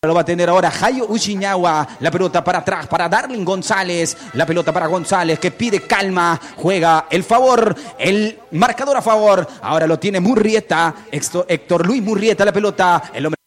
Lo va a tener ahora Jayo Ushiñagua. La pelota para atrás para Darling González. La pelota para González que pide calma. Juega el favor. El marcador a favor. Ahora lo tiene Murrieta. Héctor Luis Murrieta la pelota. El hombre